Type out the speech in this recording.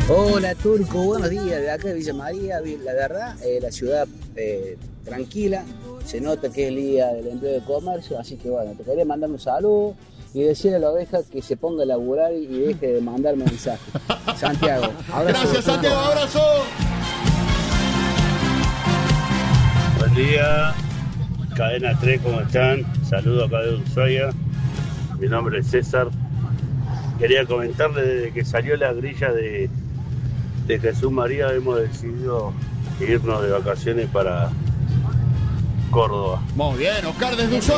Hola Turco, buenos días, de acá de Villa María, la verdad, la ciudad tranquila, se nota que es el día del empleo de comercio, así que bueno, te quería mandar un saludo y decirle a la oveja que se ponga a laburar y deje de mandar mensajes. Santiago, abrazo. Gracias, Santiago, abrazo. Buen día, Cadena 3, ¿cómo están? Saludos acá de Ushuaia. Mi nombre es César. Quería comentarles desde que salió la grilla de Jesús María, hemos decidido irnos de vacaciones para Córdoba. Muy bien, Oscar desde Ushuaia.